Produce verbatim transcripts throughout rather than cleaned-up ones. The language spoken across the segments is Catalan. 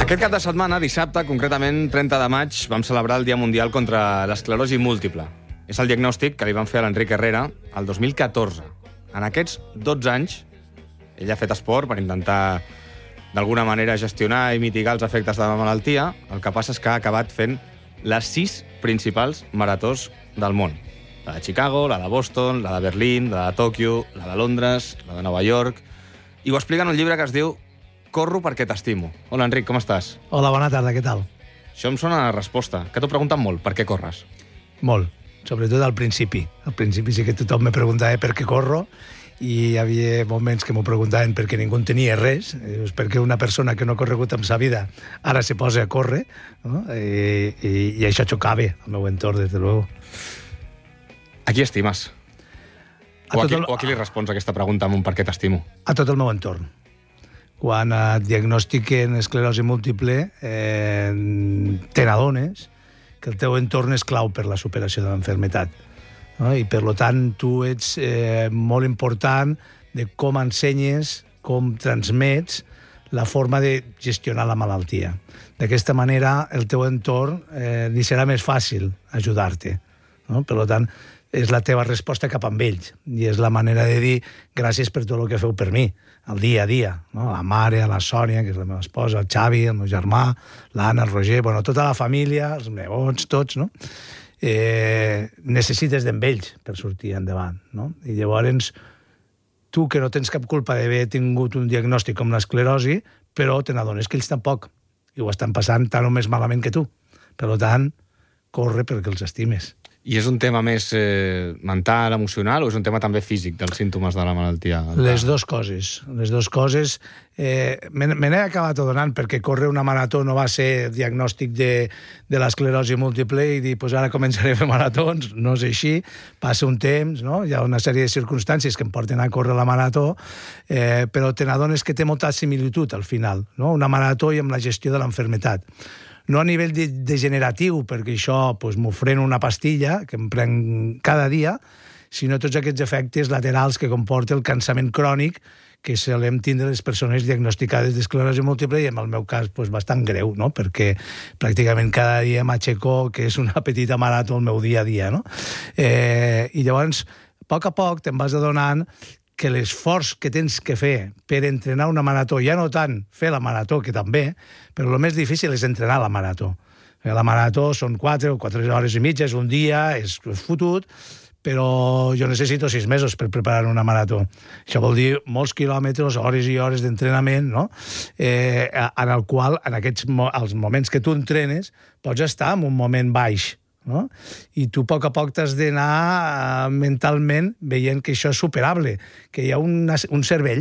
Aquest cap de setmana, dissabte, concretament trenta de maig, vam celebrar el Dia Mundial contra l'esclerosi múltiple. És el diagnòstic que li van fer a l'Enric Herrera el dos mil catorze. En aquests dotze anys, ell ha fet esport per intentar d'alguna manera gestionar i mitigar els efectes de la malaltia. El que passa és que ha acabat fent les sis principals maratons del món. La de Chicago, la de Boston, la de Berlín, la de Tòquio, la de Londres, la de Nova York. I ho explica en un llibre que es diu Corro perquè t'estimo. Hola, Enric, com estàs? Hola, bona tarda, què tal? Això em sona a resposta, que t'ho pregunten molt, per què corres? Molt, sobretot al principi. Al principi sí que tothom me preguntava per què corro, i hi havia moments que m'ho preguntaven perquè ningú tenia res, és perquè una persona que no ha corregut en sa vida ara se posa a córrer, no? I, i, i això xocava al meu entorn, des de luego. A qui estimes? O a, qui, el... o a qui li respons aquesta pregunta amb un per què t'estimo? A tot el meu entorn. Quan et diagnostiquen esclerosi múltiple, eh, te n'adones que el teu entorn és clau per la superació de l'enfermetat. No? I, per tant, tu ets eh, molt important de com ensenyes, com transmets la forma de gestionar la malaltia. D'aquesta manera, el teu entorn eh, li serà més fàcil ajudar-te. No? Per tant, és la teva resposta cap amb ells. I és la manera de dir gràcies per tot el que feu per mi, el dia a dia. No? La mare, la Sònia, que és la meva esposa, el Xavi, el meu germà, l'Anna, el Roger, bueno, tota la família, els nebots, tots, no? Eh, necessites d'ells per sortir endavant. No? I llavors, tu que no tens cap culpa d'haver tingut un diagnòstic com l'esclerosi, però te n'adones que ells tampoc. I ho estan passant tan o més malament que tu. Per tant, corre perquè els estimes. I és un tema més eh, mental, emocional, o és un tema també físic dels símptomes de la malaltia? Les dues coses. Les dues coses. Eh, me n'he acabat adonant perquè córrer una marató no va ser diagnòstic de, de l'esclerosi múltiple i dir, pues ara començaré a fer maratons. No és així. Passa un temps, no? Hi ha una sèrie de circumstàncies que em porten a córrer la marató, eh, però te n'adones que té molta similitud al final, no? Una marató i amb la gestió de l'enfermetat. No a nivell de degeneratiu, perquè això pues, m'ho freno una pastilla, que em prenc cada dia, sinó tots aquests efectes laterals que comporta el cansament crònic que solem tindre les persones diagnosticades d'esclerosi múltiple, i en el meu cas pues, bastant greu, no? Perquè pràcticament cada dia m'aixeco, que és una petita marató el meu dia a dia. No? Eh, I llavors, a poc a poc, te'n vas adonant que l'esforç que tens que fer per entrenar una marató, ja no tant fer la marató, que també, però el més difícil és entrenar la marató. La marató són quatre o quatre hores i mitja, és un dia, és, és fotut, però jo necessito sis mesos per preparar una marató. Això vol dir molts quilòmetres, hores i hores d'entrenament, no? eh, en el qual, en aquests els moments que tu entrenes, pots estar en un moment baix, no? I tu a poc a poc t'has d'anar uh, mentalment veient que això és superable, que hi ha una, un cervell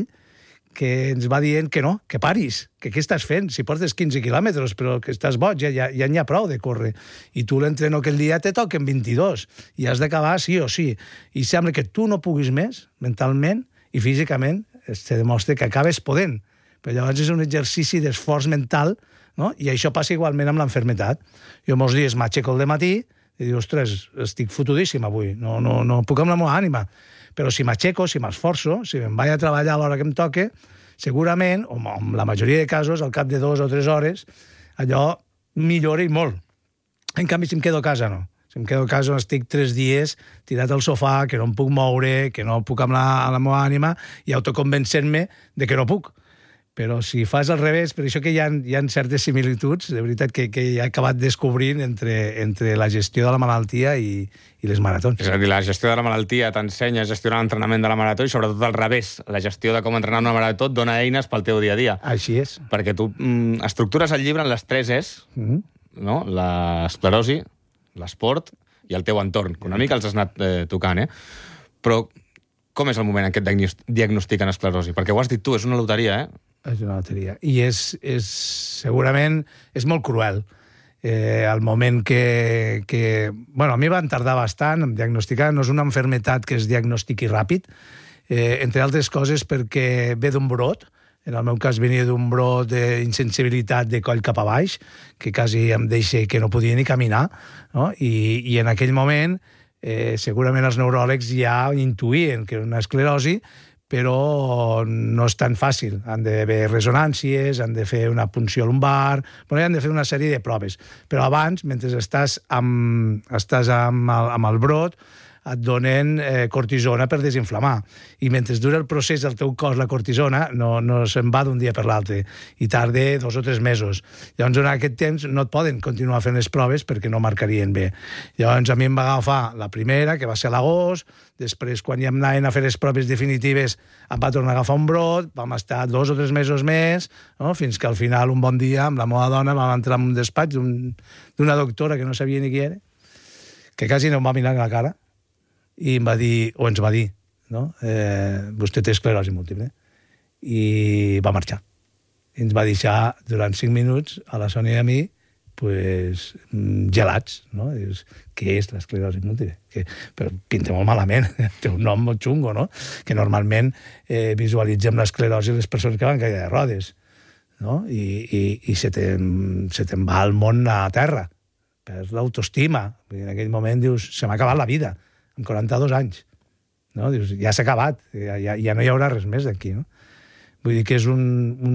que ens va dient que no, que paris, que què estàs fent? Si portes quinze quilòmetres, però que estàs boig, ja, ja, ja n'hi ha prou de córrer. I tu l'entreno aquell dia te toquen vint-i-dos, i has d'acabar sí o sí. I sembla que tu no puguis més, mentalment i físicament, es demostra que acabes podent. Però llavors és un exercici d'esforç mental, no? I això passa igualment amb l'enfermetat. Jo molts dies m'aixeco al dematí i dic, ostres, estic fotudíssim avui, no, no, no puc amb la meva ànima. Però si m'aixeco, si m'esforço, si em vaig a treballar a l'hora que em toque, segurament, o en la majoria de casos, al cap de dues o tres hores, allò millora i molt. En canvi, si em quedo a casa, no. Si em quedo a casa, estic tres dies tirat al sofà, que no em puc moure, que no puc amb la, la meva ànima, i autoconvencent-me de que no puc. Però si fas al revés, per això que hi ha, hi ha certes similituds, de veritat, que, que he acabat descobrint entre, entre la gestió de la malaltia i, i les maratons. És a dir, la gestió de la malaltia t'ensenya a gestionar l'entrenament de la marató, i sobretot al revés, la gestió de com entrenar una marató et dona eines pel teu dia a dia. Així és. Perquè tu mm, estructures el llibre en les tres Es, mm-hmm. no? L'esclerosi, l'esport i el teu entorn, que una mica els has anat eh, tocant, eh? Però com és el moment en què et diagnostiquen esclerosi? Perquè ho has dit tu, és una loteria, eh? És una loteria. I és, és segurament és molt cruel. Eh, el moment que, que... Bueno, a mi van tardar bastant en diagnosticar. No és una malaltia que es diagnostiqui ràpid, eh, entre altres coses perquè ve d'un brot. En el meu cas venia d'un brot d'insensibilitat de coll cap a baix, que quasi em deixa que no podia ni caminar, no? I, i en aquell moment eh, segurament els neuròlegs ja intuïen que era una esclerosi, però no és tan fàcil. Han d'haver resonàncies, han de fer una punció lumbar, bueno, han de fer una sèrie de proves. Però abans, mentre estàs amb, estàs amb, el, amb el brot, et donen eh, cortisona per desinflamar. I mentre dura el procés del teu cos, la cortisona, no, no se'n va d'un dia per l'altre. I tarda dos o tres mesos. Llavors, en aquest temps, no et poden continuar fent les proves perquè no marcarien bé. Llavors, a mi em va agafar la primera, que va ser a l'agost. Després, quan ja em anaven a fer les proves definitives, em va tornar a agafar un brot. Vam estar dos o tres mesos més, no? Fins que al final, un bon dia, amb la meva dona, vam entrar en un despatx d'una doctora que no sabia ni qui era, que quasi no em va mirar a la cara, i em va dir, o ens va dir, no? eh, vostè té esclerosi múltiple. I va marxar. I ens va deixar durant cinc minuts a la Sònia i a mi pues, gelats, no? Dius, què és l'esclerosi múltiple? Que, però pinta molt malament, té un nom molt xungo, no? Que normalment eh, visualitzem l'esclerosi les persones que van caure de rodes, no? I, i, i se te'n se te va el món a terra, per l'autoestima. En aquell moment dius, se m'ha acabat la vida, amb quaranta-dos anys. No? Dius, ja s'ha acabat, ja, ja, ja no hi haurà res més d'aquí. No? Vull dir que és un, un...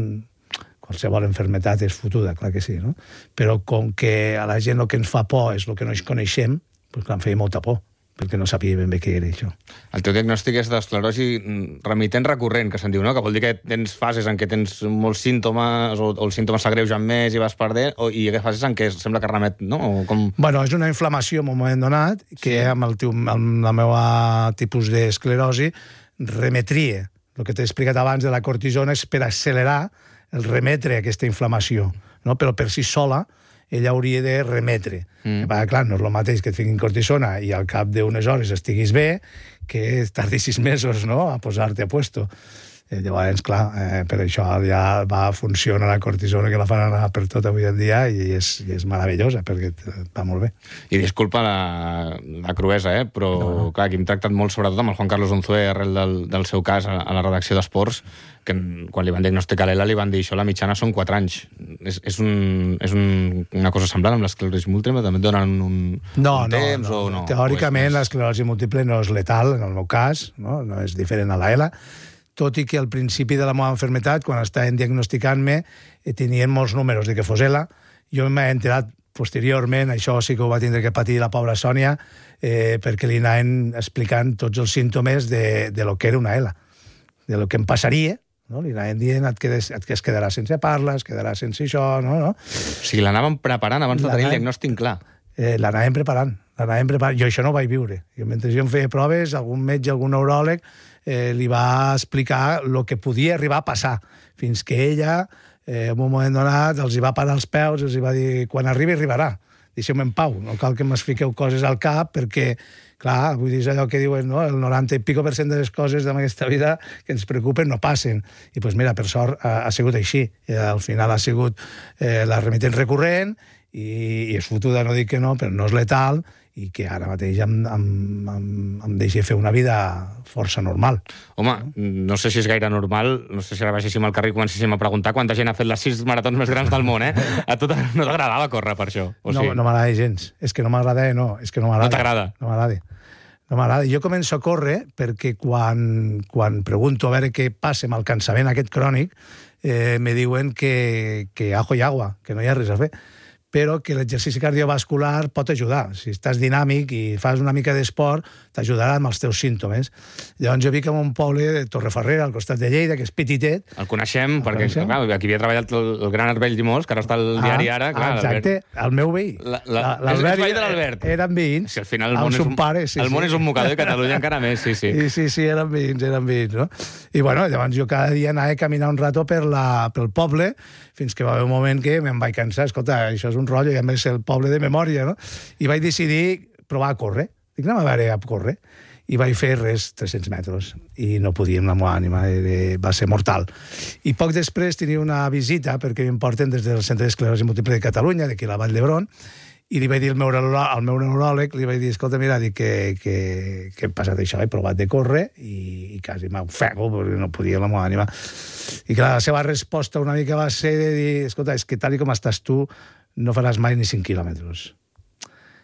Qualsevol enfermetat és fotuda, clar que sí, no? Però com que a la gent el que ens fa por és el que no ens coneixem, doncs em feia molta por, perquè no sabia ben bé què era això. El teu diagnòstic és d'esclerosi remitent recurrent, que se'n diu, no? Que vol dir que tens fases en què tens molts símptomes o, o els símptomes s'agreugen més i vas perdent, o, i hi ha fases en què sembla que remet, no? O com... Bueno, és una inflamació en un moment donat que sí. amb, el teu, amb la meva tipus d'esclerosi remetria. El que t'he explicat abans de la cortisona és per accelerar el remetre aquesta inflamació, no? Però per si sola ella hauria de remetre. Mm. Perquè, clar, no és el mateix que et fiquin cortisona i al cap d'unes hores estiguis bé que tardis sis mesos, no?, a posar-te a puesto. Eh, llavors, clar, eh, per això ja va funcionar la cortisona, que la fan anar per tot avui en dia, i és, i és meravellosa, perquè va molt bé. I disculpa la, la cruesa, eh? Però, no, no. clar, aquí hem tractat molt, sobretot amb el Juan Carlos Unzué, arrel del, del seu cas a, a la redacció d'Esports, que quan li van diagnosticar l'E L A li van dir això, la mitjana són quatre anys. És, és, un, és un, una cosa semblant amb l'esclerosi múltiple? També et donen un, no, un no, temps? No. O no? Teòricament, o és... l'esclerosi múltiple no és letal, en el meu cas, no, no és diferent a l'E L A, tot i que al principi de la meva malaltia, quan estaven diagnosticant-me, eh, tenien molts números de que fos E L A. Jo m'he enterat posteriorment, això sí que ho va tindre que patir la pobra Sònia, eh, perquè li anaven explicant tots els símptomes de, de lo que era una E L A, de lo que em passaria, no? Li anaven dient et, quedes, et es quedarà sense parla, es quedarà sense això, no? no? O sigui, l'anaven preparant abans de tenir el diagnòstic clar. Eh, l'anaven preparant, l'anaven preparant. Jo això no ho vaig viure. Jo, mentre jo em feia proves, algun metge, algun neuròleg, eh, li va explicar el que podia arribar a passar, fins que ella, eh, en un moment donat, els hi va parar els peus, els hi va dir, quan arribi, arribarà. Deixeu-me en pau, no cal que m'expliqueu coses al cap, perquè, clar, vull dir, és allò que diuen, no? El noranta i pico per cent de les coses d'aquesta vida que ens preocupen no passen. I, doncs, mira, per sort, ha, ha sigut així. I, al final ha sigut eh, la remitent recurrent, i, i és fotuda, no dic que no, però no és letal, i que ara mateix em, em, em, em deixa fer una vida força normal. Home, no sé si és gaire normal, no sé si ara baixéssim al carrer i comencéssim a preguntar quanta gent ha fet les sis maratons més grans del món, eh? A tu no t'agradava córrer per això? O no, sí? No m'agrada gens. És que no m'agrada, no. És que no m'agrada. No t'agrada? No m'agrada. No m'agrada. Jo començo a córrer perquè quan, quan pregunto a veure què passa amb el cansament aquest crònic, eh, me diuen que, que ajo i agua, que no hi ha res a fer, però que l'exercici cardiovascular pot ajudar. Si estàs dinàmic i fas una mica d'esport, t'ajudarà amb els teus símptomes. Llavors jo vic en un poble de Torrefarrera, al costat de Lleida, que és petitet. El coneixem, el perquè coneixem? Clar, aquí havia treballat el, el gran Arbell Llimós, que ara està al ah, diari Ara. Clar, ah, exacte, el meu veí. La, la, és el veí de l'Albert. Eren veïns. Si al final el món, és un, pare, sí, el món sí. és un mocador i Catalunya encara més, sí, sí. Sí, sí, sí, eren veïns, eren veïns, no? I bueno, llavors jo cada dia anava a caminar un rato per la, pel poble, fins que va haver un moment que me'n vaig cansar. Escolta, això és un rotllo, i a més el poble de memòria, no? I vaig decidir provar a córrer. Dic, anem a veure a córrer. I vaig fer res, tres-cents metres. I no podia amb la meva ànima, va ser mortal. I poc després tenia una visita, perquè em porten des del Centre d'Esclerosi Múltiple de Catalunya, d'aquí a la Vall d'Hebron, i li vaig dir al meu, al meu neuròleg, li vaig dir, escolta, mira, dic que, que, que hem passat això, he provat de córrer, i, i quasi m'ofego, perquè no podia amb la meva ànima. I clar, la seva resposta una mica va ser de dir, escolta, és que tal com estàs tu, no faràs mai ni cinc quilòmetres.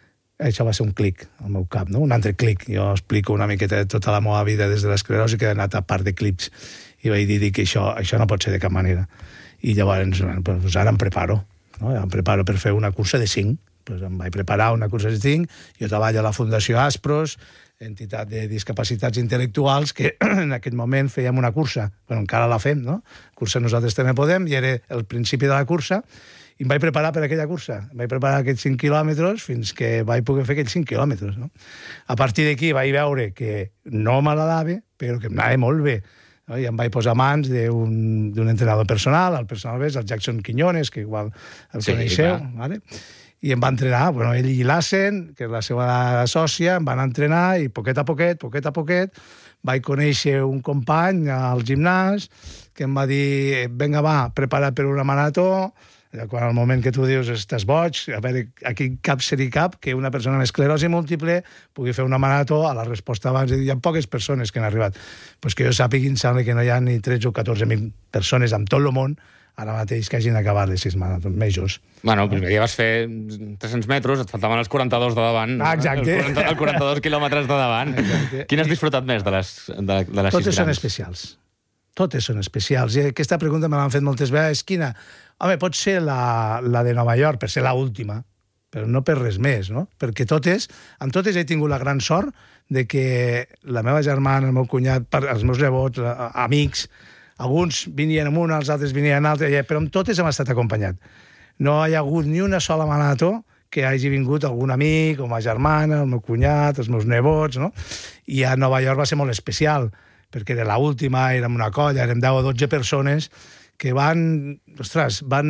això va ser un clic al meu cap, no? Un altre clic. Jo explico una miqueta de tota la meva vida des de l'esclerosi, que he anat a part de clips, i vaig dir que això, això no pot ser de cap manera. I llavors, bueno, doncs ara em preparo, no? Em preparo per fer una cursa de cinc. Pues em vaig preparar una cursa de cinc, jo treballo a la Fundació Aspros, entitat de discapacitats intel·lectuals, que en aquell moment fèiem una cursa, bueno, encara la fem, no? Cursa Nosaltres també podem, i era el principi de la cursa, i em vaig preparar per aquella cursa. Em vaig preparar aquests cinc quilòmetres fins que vaig poder fer aquells cinc quilòmetres, no? A partir d'aquí vaig veure que no m'agradava, però que em anava molt bé, no? I em vaig posar a mans d'un entrenador personal, el personal base, el Jackson Quiñones, que igual el sí, coneixeu, ¿vale? I em va entrenar, bueno, ell i l'Assen, que és la seva sòcia, em van entrenar i poquet a poquet, poquet a poquet, vaig conèixer un company al gimnàs que em va dir, vinga, va, prepara't per una marató. Quan al moment que tu dius, estàs boig, a veure, aquí cap seria cap que una persona amb esclerosi múltiple pugui fer una marató. A la resposta abans hi ha poques persones que han arribat. Pues que jo sàpiga, em sembla que no hi ha ni tretze o catorze mil persones amb tot el món ara mateix que hagin acabat les sis maratons majors. Bueno, el primer dia vas fer tres-cents metres, et faltaven els quaranta-dos de davant. Ah, exacte. Els quaranta, el quaranta-dos quilòmetres de davant. Exacte. Quin has disfrutat més de les, de, de les Totes sis són grans? especials. Totes són especials. I aquesta pregunta me l'han fet moltes vegades. Quina? Home, pot ser la, la de Nova York, per ser l'última, però no per res més, no? Perquè totes, en totes he tingut la gran sort de que la meva germana, el meu cunyat, els meus nebots, amics, alguns vinien amb una, els altres vinien amb altres, però amb totes hem estat acompanyat. No hi ha hagut ni una sola marató que hagi vingut algun amic, o ma germana, el meu cunyat, els meus nebots, no? I a Nova York va ser molt especial, perquè de l'última érem una colla, érem deu o dotze persones que van, ostres, van,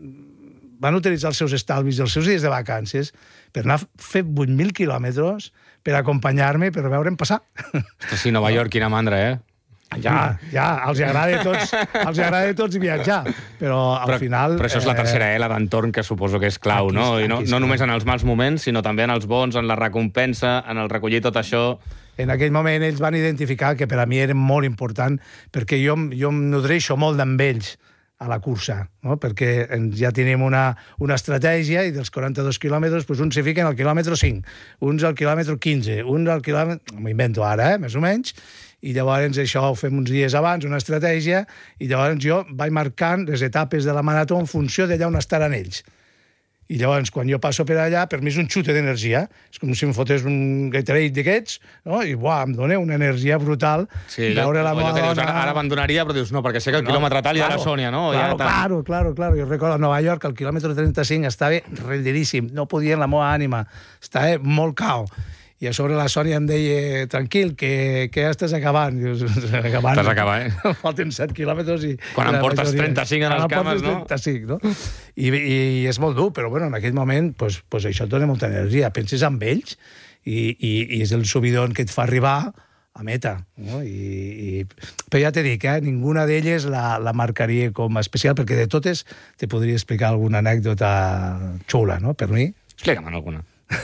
van utilitzar els seus estalvis i els seus dies de vacances per anar a fer vuit mil quilòmetres per acompanyar-me, per veure'm passar. Ostres, sí, Nova York, quina mandra, eh? Ja, ja, els agrada a tots, els agrada a tots viatjar, però al però, final... Però això és la tercera E, la d'entorn, que suposo que és clau, aquí, no? I no, no només en els mals moments, sinó també en els bons, en la recompensa, en el recollir tot això. En aquell moment ells van identificar que per a mi era molt important, perquè jo, jo em nodreixo molt amb ells a la cursa, no? Perquè ja tenim una, una estratègia i dels quaranta-dos quilòmetres doncs uns s'hi fiquen al quilòmetre cinc, uns al quilòmetre quinze, uns al quilòmetre... M'ho invento ara, eh? Més o menys. I llavors això ho fem uns dies abans, una estratègia, i llavors jo vaig marcant les etapes de la marató en funció d'allà on estaran ells. I llavors, quan jo passo per allà, per mi és un xute d'energia. És com si em fotés un Gatorade d'aquests, no? I buah, em dona una energia brutal. Sí, veure la meva dona... Ara, ara abandonaria, però dius, no, perquè sé que el no, quilòmetre tal hi ha la Sònia, no? Claro, ja claro, claro, claro. Jo recordo a Nova York, al quilòmetre trenta-cinc, estava renderíssim, no podia en la meva ànima, estava molt cao. I a sobre la Sònia em deia, tranquil, que, que ja estàs acabant. Dius, acabant. Estàs acabant, eh? Falten set quilòmetres i... Quan em portes trenta-cinc en les cames, no? trenta-cinc, no? I, i és molt dur, però bueno, en aquell moment pues, pues això et dona molta energia. Penses en ells i, i, i és el subidon que et fa arribar a meta. No? I, i... Però ja t'he dit, eh? Ninguna d'elles la, la marcaria com a especial, perquè de totes te podria explicar alguna anècdota xula, no? Per mi. Explica'm alguna.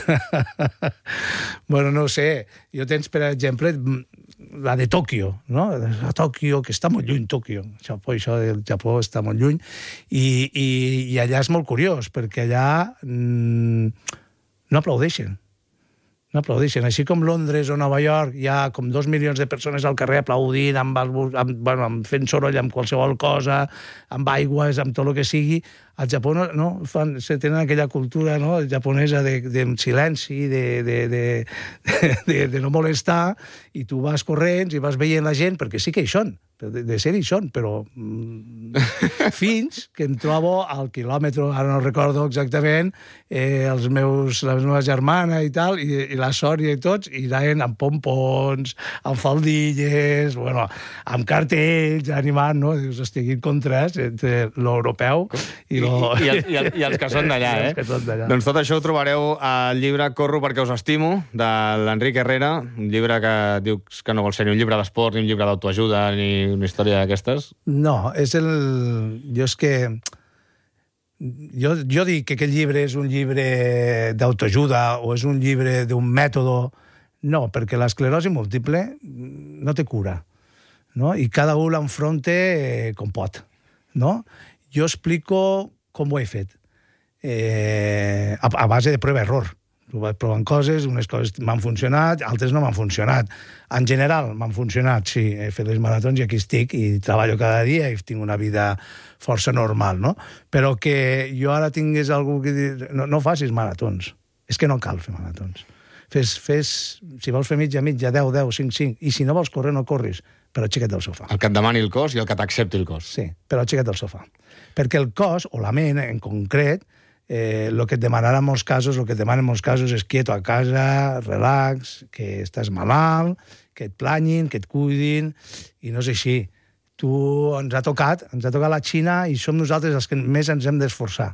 Bueno, no ho sé. Jo tens, per exemple, la de Tòquio, no? A Tòquio, que està molt lluny, Tòquio. Japó, això del Japó està molt lluny. I, i, i allà és molt curiós, perquè allà mmm, no aplaudeixen. No aplaudeixen. Així com Londres o Nova York hi ha com dos milions de persones al carrer aplaudint, amb, amb, bueno, amb fent soroll amb qualsevol cosa, amb aigües, amb tot el que sigui. Al Japó no, no fan, tenen aquella cultura, no, japonesa de, de silenci, de, de, de, de, de no molestar, i tu vas corrents i vas veient la gent, perquè sí que hi són, de, de ser hi són, però mm, fins que em trobo al quilòmetre, ara no recordo exactament, eh, els meus, la meva germana i tal, i, i la Sònia i tots, i anaven amb pompons, amb faldilles, bueno, amb cartells, animant, no? Dius, hosti, quin contrast entre l'europeu i I, i, el, i, el, i els que són d'allà, eh? Doncs tot això ho trobareu al llibre Corro perquè us estimo, de l'Enric Herrera, un llibre que dius que no vol ser ni un llibre d'esport, ni un llibre d'autoajuda, ni una història d'aquestes. No, és el... Jo és que... Jo, jo dic que aquest llibre és un llibre d'autoajuda o és un llibre d'un mètode. No, perquè l'esclerosi múltiple no té cura, no? I cada un l'enfronta com pot, no? Jo explico com ho he fet, eh, a, a base de prova-error, Tu vas provant coses, unes coses m'han funcionat, altres no m'han funcionat. En general m'han funcionat, sí, he fet les maratons i aquí estic i treballo cada dia i tinc una vida força normal, no? Però que jo ara tingués algú que dir... No, no facis maratons. És que no cal fer maratons. Fes, fes, si vols fer mitja, mitja, deu, deu, cinc, cinc, i si no vols córrer, no corris, però aixeca't del sofà. El que et demani el cos i el que t'accepti el cos. Sí, però aixeca't del sofà. Perquè el cos, o la ment en concret, eh, el que et demanarà en molts casos, el que et demana en molts casos és quieto a casa, relax, que estàs malalt, que et planyin, que et cuidin, i no és així. Tu ens ha tocat, ens ha tocat la Xina i som nosaltres els que més ens hem d'esforçar.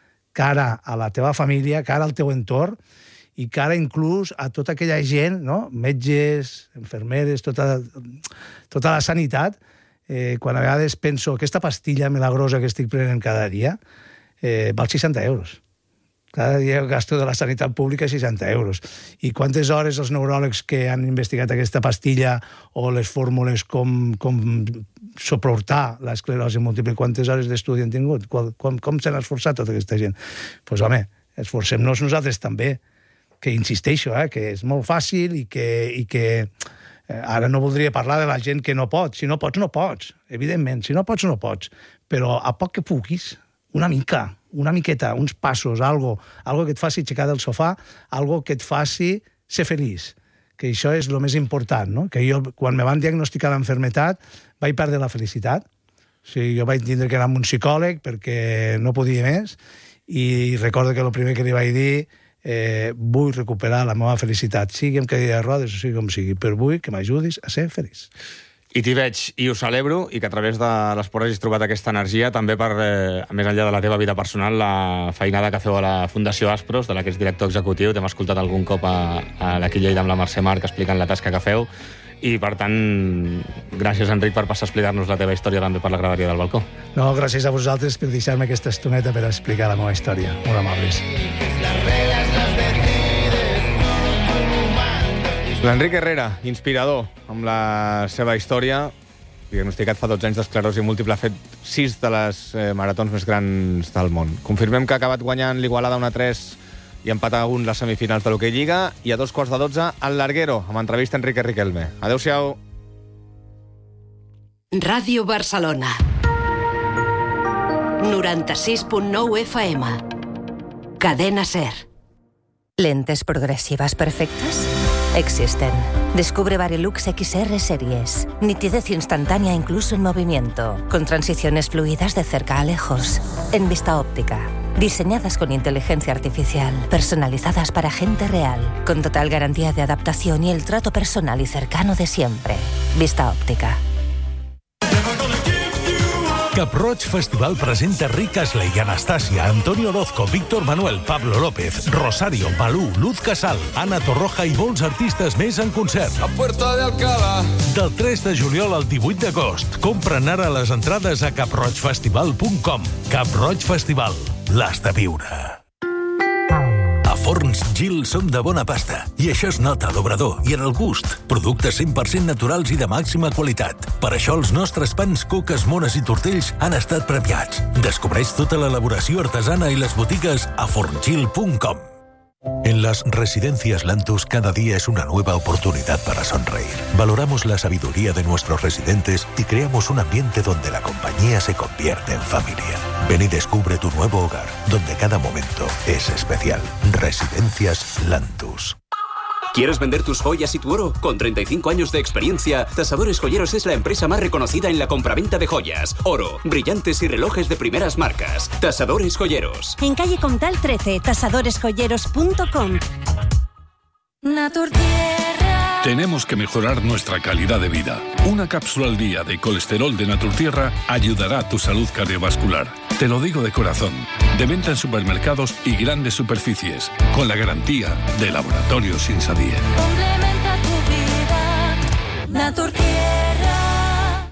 Cara a la teva família, cara al teu entorn, i cara inclús a tota aquella gent, no? Metges, infermeres, tota, tota la sanitat, eh, quan a vegades penso aquesta pastilla milagrosa que estic prenent cada dia, eh, val seixanta euros. Cada dia el gasto de la sanitat pública és seixanta euros. I quantes hores els neuròlegs que han investigat aquesta pastilla o les fórmules com, com suportar l'esclerosi múltiple, quantes hores d'estudi han tingut? Com, com, com s'han esforçat tota aquesta gent? Doncs, pues, home, esforcem-nos nosaltres també, que insisteixo, eh, que és molt fàcil i que, i que eh, ara no voldria parlar de la gent que no pot. Si no pots, no pots, evidentment. Si no pots, no pots. Però a poc que puguis, una mica, una miqueta, uns passos, algo, algo que et faci aixecar del sofà, algo que et faci ser feliç, que això és el més important, no? Que jo, quan me van diagnosticar l'enfermetat, vaig perdre la felicitat. O sigui, jo vaig tindre que anar amb un psicòleg perquè no podia més, i recordo que el primer que li vaig dir, eh, vull recuperar la meva felicitat, sigui amb cadira de rodes o sigui com sigui, però vull que m'ajudis a ser feliç. I t'hi veig, i ho celebro, i que a través de l'esport hagis trobat aquesta energia, també per, eh, més enllà de la teva vida personal, la feinada que feu a la Fundació Aspros, de la que ets director executiu. T'hem escoltat algun cop a, a l'Aquí Lleida amb la Mercè Marc explicant la tasca que feu, i per tant, gràcies, Enric, per passar a explicar-nos la teva història també per la graderia del balcó. No, gràcies a vosaltres per deixar-me aquesta estoneta per explicar la meva història. Molt amables. L'Enric Herrera, inspirador, amb la seva història, diagnosticat fa dotze anys d'esclerosi múltiple, ha fet sis de les eh, maratons més grans del món. Confirmem que ha acabat guanyant l'Igualada un a tres i empatar un les semifinals de l'Hockey Lliga, i a dos quarts de dotze al Larguero, amb entrevista a Enrique Riquelme. Adéu-siau. Ràdio Barcelona noranta-sis punt nou F M. Cadena SER. ¿Lentes progresivas perfectas? Existen. Descubre Varilux X R Series. Nitidez instantánea incluso en movimiento, con transiciones fluidas de cerca a lejos. En Vista Óptica. Diseñadas con inteligencia artificial, personalizadas para gente real, con total garantía de adaptación y el trato personal y cercano de siempre. Vista Óptica. Cap-roig Festival presenta Rick Astley, Anastasia, Antonio Orozco, Víctor Manuel, Pablo López, Rosario, Malú, Luz Casal, Ana Torroja i molts artistes més en concert. A Puerta de Alcalá. Del tres de juliol al divuit d'agost. Compren ara les entrades a cap roig festival punt com. Cap-roig Festival. L'has de viure. A Forns Gil som de bona pasta, i això es nota a l'obrador i en el gust. Productes cent per cent naturals i de màxima qualitat. Per això els nostres pans, coques, mones i tortells han estat premiats. Descobreix tota l'elaboració artesana i les botigues a forngil punt com. En las residencias Lantus cada día es una nueva oportunidad para sonreír. Valoramos la sabiduría de nuestros residentes y creamos un ambiente donde la compañía se convierte en familia. Ven y descubre tu nuevo hogar, donde cada momento es especial. Residencias Lantus. ¿Quieres vender tus joyas y tu oro? Con treinta y cinco años de experiencia, Tasadores Joyeros es la empresa más reconocida en la compraventa de joyas, oro, brillantes y relojes de primeras marcas. Tasadores Joyeros. En calle Comtal trece, tasadores joyeros punto com. Naturtierra. Tenemos que mejorar nuestra calidad de vida. Una cápsula al día de colesterol de Naturtierra ayudará a tu salud cardiovascular. Te lo digo de corazón. De venta en supermercados y grandes superficies, con la garantía de Laboratorios Insadie. Complementa tu vida. Naturtierra.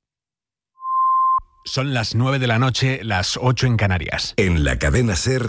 Son las nueve de la noche, las ocho en Canarias. En la cadena SER,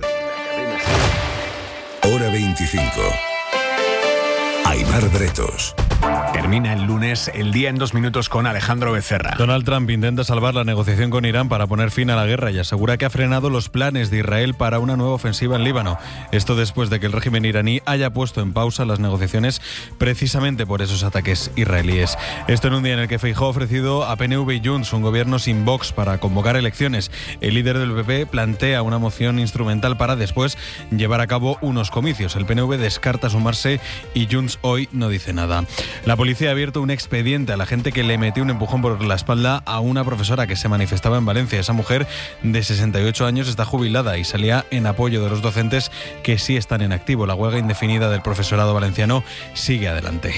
hora veinticinco. Aimar Bretos. Termina el lunes El Día en Dos Minutos con Alejandro Becerra. Donald Trump intenta salvar la negociación con Irán para poner fin a la guerra y asegura que ha frenado los planes de Israel para una nueva ofensiva en Líbano. Esto después de que el régimen iraní haya puesto en pausa las negociaciones precisamente por esos ataques israelíes. Esto en un día en el que Feijóo ha ofrecido a P N V y Junts un gobierno sin Vox para convocar elecciones. El líder del P P plantea una moción instrumental para después llevar a cabo unos comicios. El P N V descarta sumarse y Junts hoy no dice nada. La policía ha abierto un expediente a la gente que le metió un empujón por la espalda a una profesora que se manifestaba en Valencia. Esa mujer de sesenta y ocho años está jubilada y salía en apoyo de los docentes que sí están en activo. La huelga indefinida del profesorado valenciano sigue adelante.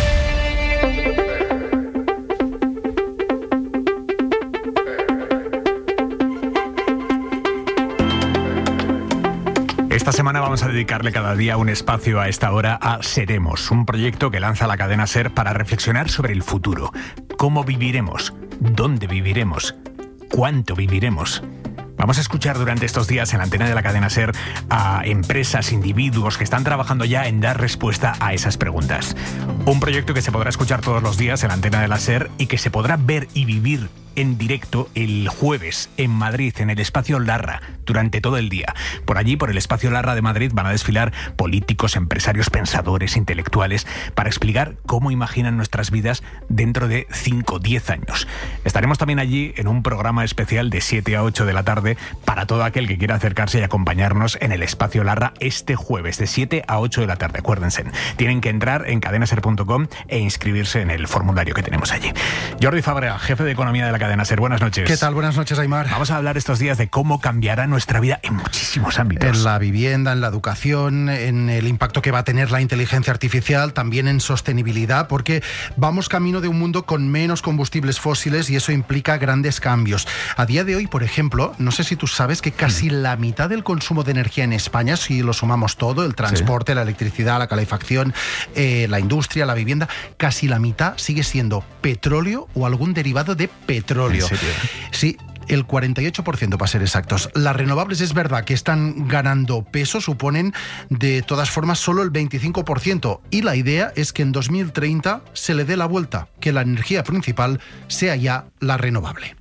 Esta semana vamos a dedicarle cada día un espacio a esta hora a Seremos, un proyecto que lanza la cadena SER para reflexionar sobre el futuro. ¿Cómo viviremos? ¿Dónde viviremos? ¿Cuánto viviremos? Vamos a escuchar durante estos días en la antena de la cadena SER a empresas, individuos que están trabajando ya en dar respuesta a esas preguntas. Un proyecto que se podrá escuchar todos los días en la antena de la SER y que se podrá ver y vivir en directo el jueves en Madrid, en el Espacio Larra, durante todo el día. Por allí, por el Espacio Larra de Madrid, van a desfilar políticos, empresarios, pensadores, intelectuales, para explicar cómo imaginan nuestras vidas dentro de cinco o diez años. Estaremos también allí en un programa especial de siete a ocho de la tarde para todo aquel que quiera acercarse y acompañarnos en el Espacio Larra este jueves, de siete a ocho de la tarde. Acuérdense, tienen que entrar en cadenaser punto com e inscribirse en el formulario que tenemos allí. Jordi Fabrea, jefe de Economía de la cadena SER. Buenas noches. ¿Qué tal? Buenas noches, Aimar. Vamos a hablar estos días de cómo cambiará nuestra vida en muchísimos ámbitos. En la vivienda, en la educación, en el impacto que va a tener la inteligencia artificial, también en sostenibilidad, porque vamos camino de un mundo con menos combustibles fósiles y eso implica grandes cambios. A día de hoy, por ejemplo, no sé si tú sabes que casi mm. la mitad del consumo de energía en España, si lo sumamos todo, el transporte, sí. la electricidad, la calefacción, eh, la industria, la vivienda, casi la mitad sigue siendo petróleo o algún derivado de petróleo. ¿En serio? Sí, el cuarenta y ocho por ciento para ser exactos. Las renovables es verdad que están ganando peso, suponen de todas formas solo el veinticinco por ciento y la idea es que en dos mil treinta se le dé la vuelta, que la energía principal sea ya la renovable.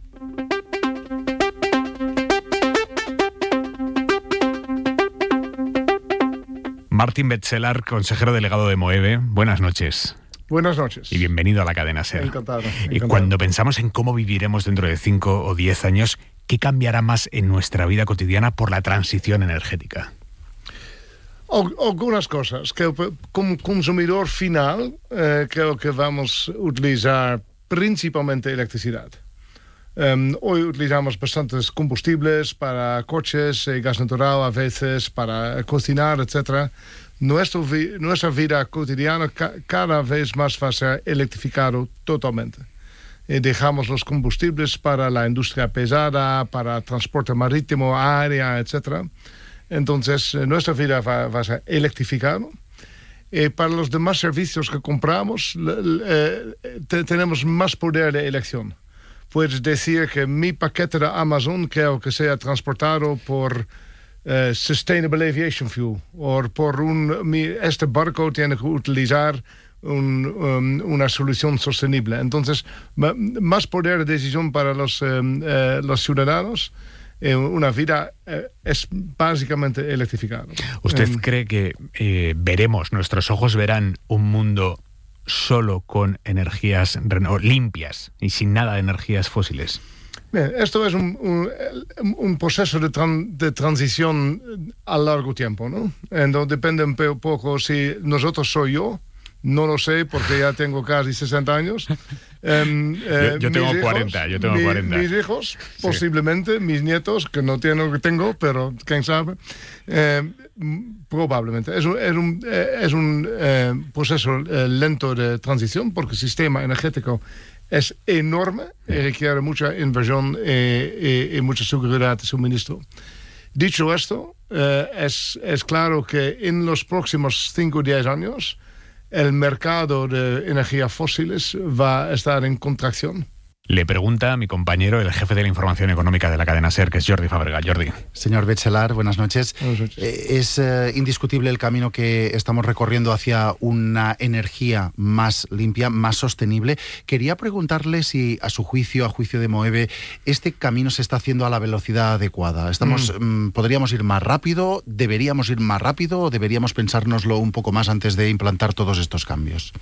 Martín Betzelar, consejero delegado de Moeve, buenas noches. Buenas noches. Y bienvenido a la cadena SER. Encantado, encantado. Y cuando pensamos en cómo viviremos dentro de cinco o diez años, ¿qué cambiará más en nuestra vida cotidiana por la transición energética? Algunas cosas. Que como consumidor final, eh, creo que vamos a utilizar principalmente electricidad. Um, hoy utilizamos bastantes combustibles para coches, eh, gas natural a veces, para cocinar, etcétera. Nuestro vi- nuestra vida cotidiana ca- cada vez más va a ser electrificado totalmente. Eh, dejamos los combustibles para la industria pesada, para transporte marítimo, aérea, etcétera. Entonces, eh, nuestra vida va, va a ser electrificada. Eh, para los demás servicios que compramos, l- l- eh, te- tenemos más poder de elección. Puedes decir que mi paquete de Amazon creo que sea transportado por Uh, Sustainable Aviation Fuel, o por un, mi, este barco tiene que utilizar un, um, una solución sostenible. Entonces, ma, más poder de decisión para los, um, uh, los ciudadanos, eh, una vida eh, es básicamente electrificada. ¿Usted um, cree que eh, veremos, nuestros ojos verán un mundo solo con energías reno- limpias y sin nada de energías fósiles? Bien, esto es un, un, un proceso de, tran, de transición a largo tiempo, ¿no? Entonces depende un poco si nosotros soy yo, no lo sé porque ya tengo casi sesenta años. Um, yo, yo tengo hijos, cuarenta, yo tengo mi, cuarenta. Mis hijos, posiblemente, sí. Mis nietos, que no tienen lo que tengo, pero quién sabe, eh, probablemente. Es un, es un, es un eh, proceso eh, lento de transición porque el sistema energético es enorme y requiere mucha inversión y, y, y mucha seguridad de suministro. Dicho esto, eh, es, es claro que en los próximos cinco o diez años el mercado de energías fósiles va a estar en contracción. Le pregunta a mi compañero, el jefe de la información económica de la cadena SER, que es Jordi Fábrega. Jordi. Señor Bechelar, buenas noches. Buenas noches. Eh, es eh, indiscutible el camino que estamos recorriendo hacia una energía más limpia, más sostenible. Quería preguntarle si, a su juicio, a juicio de Moeve, este camino se está haciendo a la velocidad adecuada. Estamos, mm. Mm, ¿Podríamos ir más rápido? ¿Deberíamos ir más rápido? ¿O deberíamos pensárnoslo un poco más antes de implantar todos estos cambios?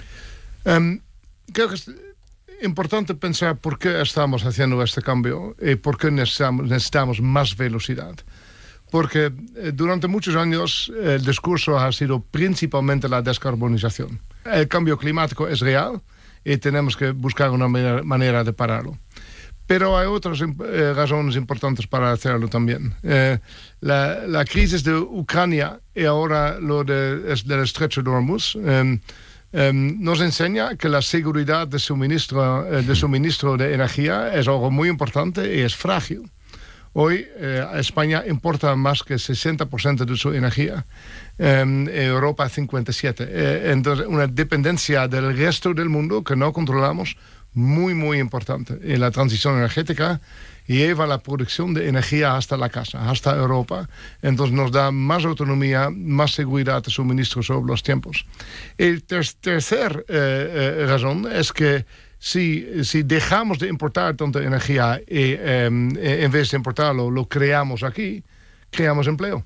Um, creo que es importante pensar por qué estamos haciendo este cambio y por qué necesitamos, necesitamos más velocidad. Porque eh, durante muchos años eh, el discurso ha sido principalmente la descarbonización. El cambio climático es real y tenemos que buscar una manera, manera de pararlo. Pero hay otras eh, razones importantes para hacerlo también. Eh, la, la crisis de Ucrania y ahora lo de, es del estrecho de Hormuz eh, eh, nos enseña que la seguridad de suministro, eh, de suministro de energía es algo muy importante y es frágil. Hoy eh, España importa más que sesenta por ciento de su energía, eh, Europa cincuenta y siete por ciento. Eh, entonces, una dependencia del resto del mundo que no controlamos muy, muy importante. Y la transición energética lleva la producción de energía hasta la casa, hasta Europa. Entonces nos da más autonomía, más seguridad de suministro sobre los tiempos. El ter tercer eh, eh, razón es que si, si dejamos de importar tanta energía y eh, en vez de importarlo, lo creamos aquí, creamos empleo.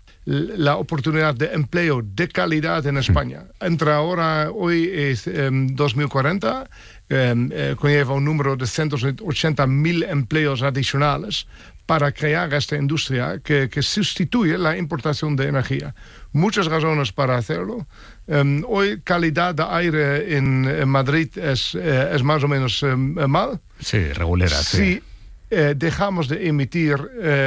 La oportunidad de empleo de calidad en España. Entra ahora, hoy es eh, dos mil cuarenta, eh, eh, conlleva un número de ciento ochenta mil empleos adicionales para crear esta industria que, que sustituye la importación de energía. Muchas razones para hacerlo. Um, hoy calidad de aire en, en Madrid es, eh, es más o menos eh, mal. Sí, regulera, sí. sí. Eh, dejamos de emitir eh,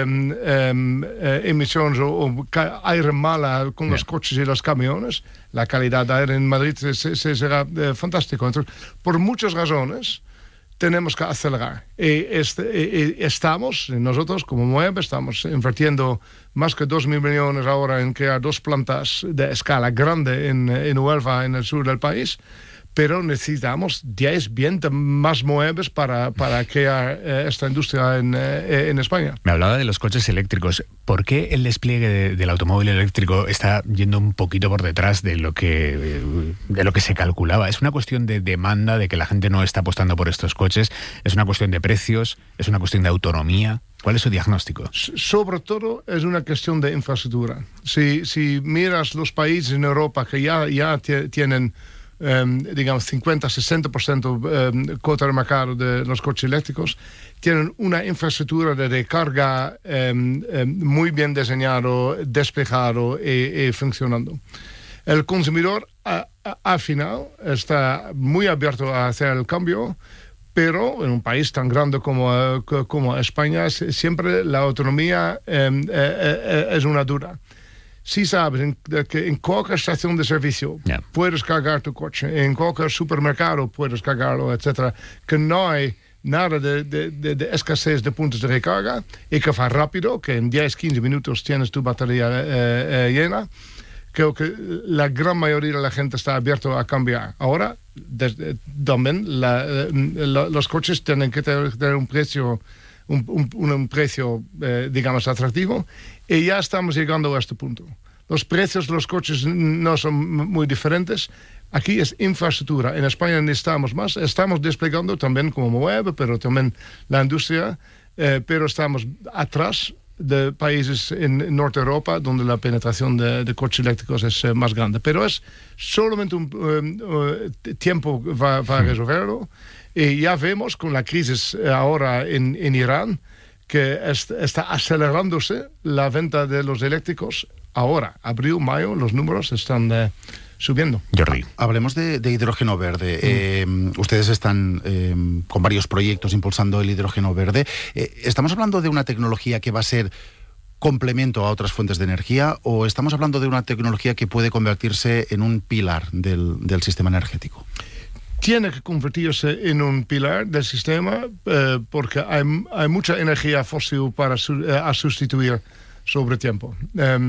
eh, emisiones o, o aire mala con los yeah. coches y los camiones, la calidad de aire en Madrid se, se, será eh, fantástico. Entonces, por muchas razones, tenemos que acelerar. Y este, y estamos, nosotros como Moeve, estamos invirtiendo más que dos mil millones ahora en crear dos plantas de escala grande en, en Huelva, en el sur del país. Pero necesitamos diez, veinte más Moeves para, para crear eh, esta industria en, eh, en España. Me hablaba de los coches eléctricos. ¿Por qué el despliegue de, del automóvil eléctrico está yendo un poquito por detrás de lo que, de lo que se calculaba? ¿Es una cuestión de demanda, de que la gente no está apostando por estos coches? ¿Es una cuestión de precios? ¿Es una cuestión de autonomía? ¿Cuál es su diagnóstico? Sobre todo es una cuestión de infraestructura. Si, si miras los países en Europa que ya, ya tienen Um, digamos cincuenta a sesenta por ciento um, cuota de mercado de los coches eléctricos, tienen una infraestructura de recarga um, um, muy bien diseñado, despejado y, y funcionando. El consumidor a, a, al final está muy abierto a hacer el cambio, pero en un país tan grande como, uh, como España siempre la autonomía um, uh, uh, es una duda. Si sabes en, que en cualquier estación de servicio yeah. puedes cargar tu coche, en cualquier supermercado puedes cargarlo, etcétera, que no hay nada de, de, de, de escasez de puntos de recarga y que va rápido, que en diez a quince minutos tienes tu batería eh, eh, llena, creo que la gran mayoría de la gente está abierta a cambiar. Ahora, desde, también la, la, los coches tienen que tener un precio Un, un, un precio, eh, digamos, atractivo, y ya estamos llegando a este punto. Los precios de los coches no son muy diferentes. Aquí es infraestructura. En España necesitamos más. Estamos desplegando también como Moeve, pero también la industria, eh, pero estamos atrás de países en Norte Europa donde la penetración de, de coches eléctricos es eh, más grande. Pero es solamente un uh, uh, tiempo va, va a resolverlo. Y ya vemos con la crisis ahora en, en Irán que est, está acelerándose la venta de los eléctricos. Ahora, abril, mayo, los números están eh, subiendo. Jordi. Hablemos de, de hidrógeno verde. Mm. Eh, ustedes están eh, con varios proyectos impulsando el hidrógeno verde. Eh, ¿Estamos hablando de una tecnología que va a ser complemento a otras fuentes de energía o estamos hablando de una tecnología que puede convertirse en un pilar del, del sistema energético? Tiene que convertirse en un pilar del sistema eh, porque hay, hay mucha energía fósil para su, eh, a sustituir sobre tiempo. Um,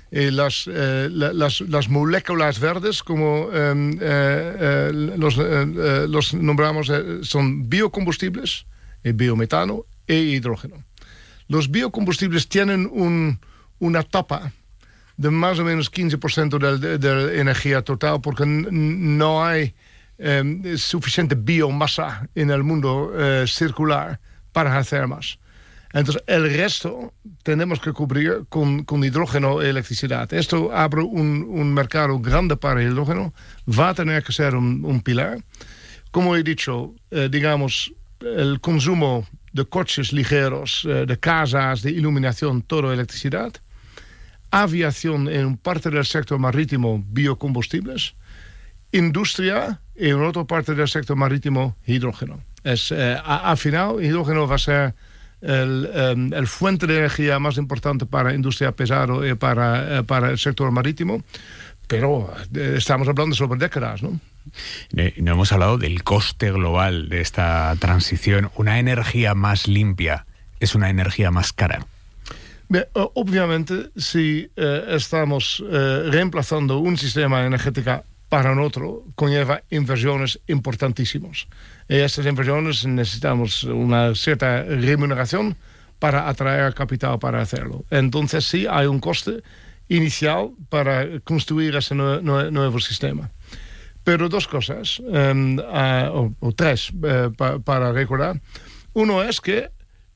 Y las, eh, las, las moléculas verdes, como eh, eh, los, eh, los nombramos, eh, son biocombustibles, eh, biometano e hidrógeno. Los biocombustibles tienen un, una tapa de más o menos quince por ciento de, de, de la energía total, porque n- no hay eh, suficiente biomasa en el mundo eh, circular para hacer más. Entonces, el resto tenemos que cubrir con, con hidrógeno y electricidad. Esto abre un, un mercado grande para el hidrógeno. Va a tener que ser un, un pilar. Como he dicho, eh, digamos, el consumo de coches ligeros, eh, de casas, de iluminación, todo electricidad. Aviación en parte del sector marítimo, biocombustibles. Industria y en otra parte del sector marítimo, hidrógeno. Es, eh, al final, hidrógeno va a ser el, um, el fuente de energía más importante para la industria pesada y para, eh, para el sector marítimo, pero eh, estamos hablando sobre décadas, ¿no? Eh, no hemos hablado del coste global de esta transición. Una energía más limpia es una energía más cara. Bien, obviamente, si eh, estamos eh, reemplazando un sistema energético para otro, conlleva inversiones importantísimas. Y estas inversiones necesitamos una cierta remuneración para atraer capital para hacerlo. Entonces sí, hay un coste inicial para construir ese nue- nue- nuevo sistema. Pero dos cosas, um, uh, o, o tres, uh, pa- para recordar. Uno es que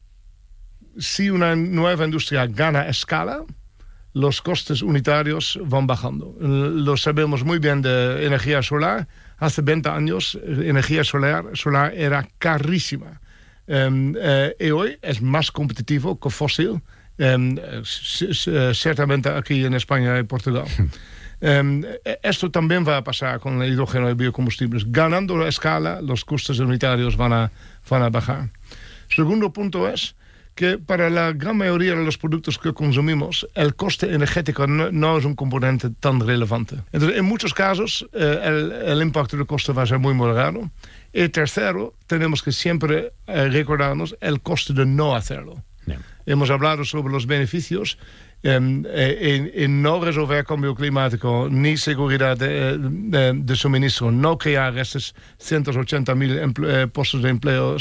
si una nueva industria gana escala, los costes unitarios van bajando. Lo sabemos muy bien de energía solar. Hace veinte años, energía solar, solar era carísima. Um, uh, y hoy es más competitivo que fósil, um, c- c- ciertamente aquí en España y Portugal. Um, esto también va a pasar con el hidrógeno y biocombustibles. Ganando la escala, los costes unitarios van a, van a bajar. Segundo punto es que para la gran mayoría de los productos que consumimos, el coste energético no, no es un componente tan relevante. Entonces, en muchos casos, eh, el, el impacto del coste va a ser muy moderado. Y tercero, tenemos que siempre eh, recordarnos el coste de no hacerlo. Yeah. Hemos hablado sobre los beneficios. En, en, en no resolver cambio climático ni seguridad de, de, de suministro, no crear estos ciento ochenta mil emple- puestos de empleo